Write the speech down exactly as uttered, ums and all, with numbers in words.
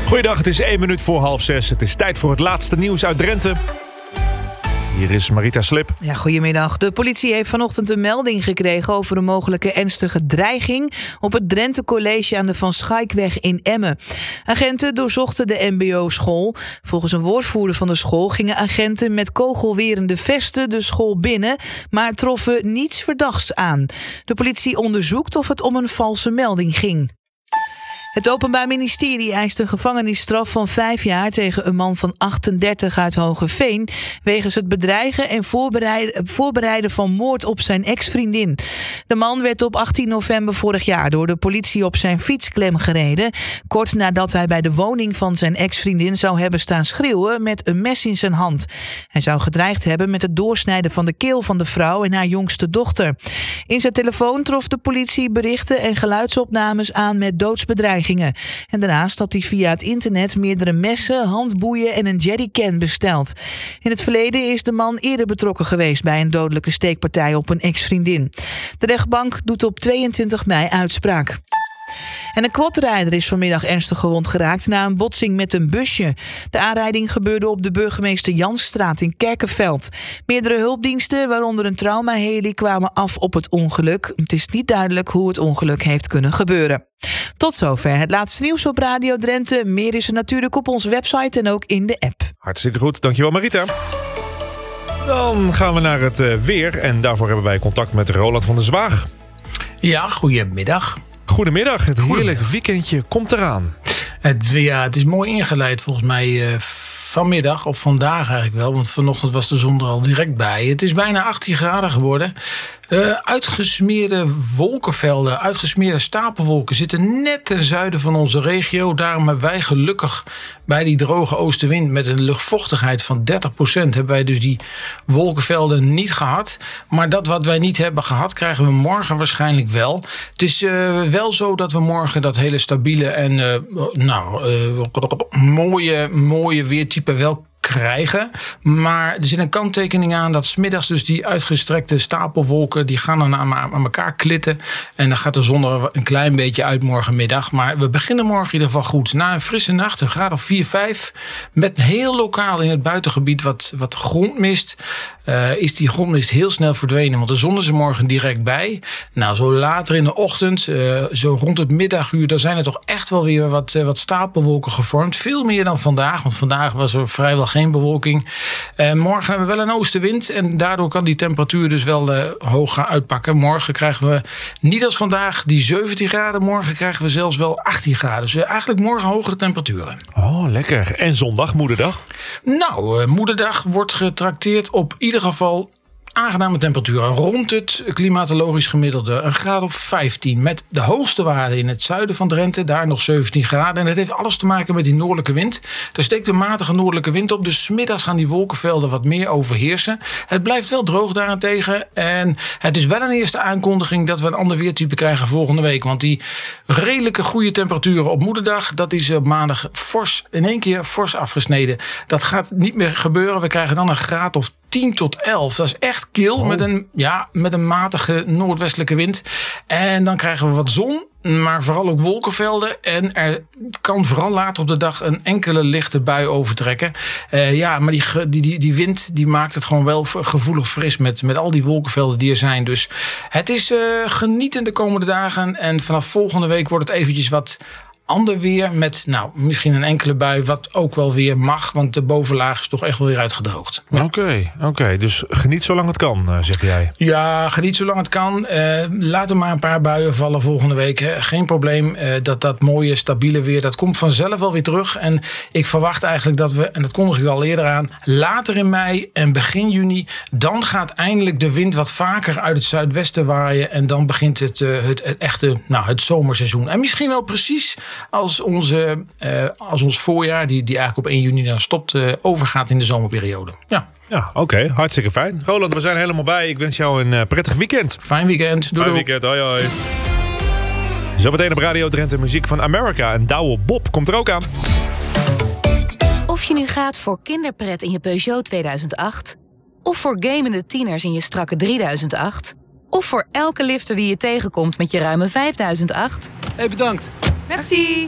Goeiedag, het is één minuut voor half zes. Het is tijd voor het laatste nieuws uit Drenthe. Hier is Marita Slip. Ja, goedemiddag. De politie heeft vanochtend een melding gekregen over een mogelijke ernstige dreiging op het Drenthe College aan de Van Schaikweg in Emmen. Agenten doorzochten de mbo-school. Volgens een woordvoerder van de school gingen agenten met kogelwerende vesten de school binnen, maar troffen niets verdachts aan. De politie onderzoekt of het om een valse melding ging. Het Openbaar Ministerie eist een gevangenisstraf van vijf jaar tegen een man van achtendertig uit Hoogeveen wegens het bedreigen en voorbereiden, voorbereiden van moord op zijn ex-vriendin. De man werd op achttien november vorig jaar door de politie op zijn fiets klem gereden, kort nadat hij bij de woning van zijn ex-vriendin zou hebben staan schreeuwen met een mes in zijn hand. Hij zou gedreigd hebben met het doorsnijden van de keel van de vrouw en haar jongste dochter. In zijn telefoon trof de politie berichten en geluidsopnames aan met doodsbedreigingen. En daarnaast had hij via het internet meerdere messen, handboeien en een jerrycan besteld. In het verleden is de man eerder betrokken geweest bij een dodelijke steekpartij op een ex-vriendin. De rechtbank doet op tweeëntwintig mei uitspraak. En een quadrijder is vanmiddag ernstig gewond geraakt na een botsing met een busje. De aanrijding gebeurde op de Burgemeester Jansstraat in Kerkenveld. Meerdere hulpdiensten, waaronder een traumaheli, kwamen af op het ongeluk. Het is niet duidelijk hoe het ongeluk heeft kunnen gebeuren. Tot zover het laatste nieuws op Radio Drenthe. Meer is er natuurlijk op onze website en ook in de app. Hartstikke goed, dankjewel Marita. Dan gaan we naar het uh, weer en daarvoor hebben wij contact met Roland van der Zwaag. Ja, goedemiddag. Goedemiddag, het heerlijk weekendje komt eraan. Het, ja, het is mooi ingeleid volgens mij uh, vanmiddag, of vandaag eigenlijk wel. Want vanochtend was de zon er al direct bij. Het is bijna achttien graden geworden. Uh, uitgesmeerde wolkenvelden, uitgesmeerde stapelwolken zitten net ten zuiden van onze regio. Daarom hebben wij gelukkig bij die droge oostenwind met een luchtvochtigheid van dertig procent... hebben wij dus die wolkenvelden niet gehad. Maar dat wat wij niet hebben gehad, krijgen we morgen waarschijnlijk wel. Het is uh, wel zo dat we morgen dat hele stabiele en uh, nou, uh, mooie, mooie weertype wel krijgen. Maar er zit een kanttekening aan dat 's middags dus die uitgestrekte stapelwolken, die gaan dan aan, aan elkaar klitten. En dan gaat de zon er een klein beetje uit morgenmiddag. Maar we beginnen morgen in ieder geval goed. Na een frisse nacht, een graad of vier, vijf. Met heel lokaal in het buitengebied wat, wat grondmist. Uh, is die grondmist heel snel verdwenen. Want de zon is er morgen direct bij. Nou, zo later in de ochtend, uh, zo rond het middaguur, dan zijn er toch echt wel weer wat, uh, wat stapelwolken gevormd. Veel meer dan vandaag. Want vandaag was er vrijwel geen bewolking. Uh, morgen hebben we wel een oostenwind. En daardoor kan die temperatuur dus wel uh, hoog gaan uitpakken. Morgen krijgen we niet als vandaag die zeventien graden. Morgen krijgen we zelfs wel achttien graden. Dus uh, eigenlijk morgen hogere temperaturen. Oh, lekker. En zondag, moederdag? Nou, uh, moederdag wordt getrakteerd op ieder geval aangename temperaturen. Rond het klimatologisch gemiddelde. Een graad of vijftien. Met de hoogste waarde in het zuiden van Drenthe. Daar nog zeventien graden. En dat heeft alles te maken met die noordelijke wind. Er steekt een matige noordelijke wind op. Dus 's middags gaan die wolkenvelden wat meer overheersen. Het blijft wel droog daarentegen. En het is wel een eerste aankondiging dat we een ander weertype krijgen volgende week. Want die redelijke goede temperaturen op moederdag, dat is op maandag fors, in één keer fors afgesneden. Dat gaat niet meer gebeuren. We krijgen dan een graad of tien tot elf. Dat is echt kil oh. met, een, ja, met een matige noordwestelijke wind. En dan krijgen we wat zon, maar vooral ook wolkenvelden. En er kan vooral later op de dag een enkele lichte bui overtrekken. Uh, ja, maar die, die, die, die wind die maakt het gewoon wel gevoelig fris met, met al die wolkenvelden die er zijn. Dus het is uh, genieten de komende dagen. En vanaf volgende week wordt het eventjes wat ander weer met nou, misschien een enkele bui, wat ook wel weer mag. Want de bovenlaag is toch echt wel weer uitgedroogd. Oké, ja. oké. Okay. Dus geniet zolang het kan, zeg jij. Ja, geniet zolang het kan. Uh, laat er maar een paar buien vallen volgende week. Hè. Geen probleem. Uh, dat, dat mooie, stabiele weer, dat komt vanzelf wel weer terug. En ik verwacht eigenlijk dat we, en dat kondig ik al eerder aan, later in mei en begin juni, dan gaat eindelijk de wind wat vaker uit het zuidwesten waaien. En dan begint het, uh, het, het echte, nou, het zomerseizoen. En misschien wel precies als, onze, uh, als ons voorjaar, die, die eigenlijk op één juni dan stopt, uh, overgaat in de zomerperiode. Ja, ja oké. Okay. Hartstikke fijn. Roland, we zijn helemaal bij. Ik wens jou een uh, prettig weekend. Fijn weekend. Doei. Fijn weekend. Hoi, hoi. Zometeen op Radio Drenthe muziek van America. En Douwe Bob komt er ook aan. Of je nu gaat voor kinderpret in je Peugeot tweeduizend acht... of voor gamende tieners in je strakke drieduizend acht... of voor elke lifter die je tegenkomt met je ruime vijfduizend acht... Hey, bedankt. Merci.